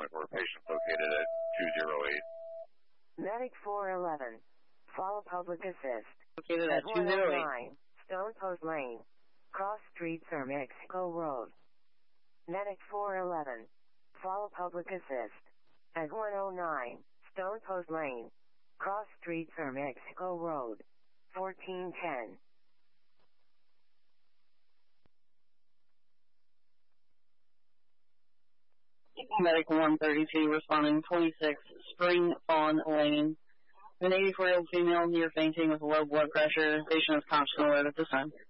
for a patient located at 208. Medic 411. Follow public assist. Located at 208. Stone Post Lane. Cross Street, Sir Mexico Road. Medic 411. Follow public assist. At 109, Stone Post Lane. Cross Street, Sir Mexico Road. 1410. Medic 132 responding 26 Spring Fawn Lane. An 84-year-old female near fainting with low blood pressure. Patient is conscious and alert at this time.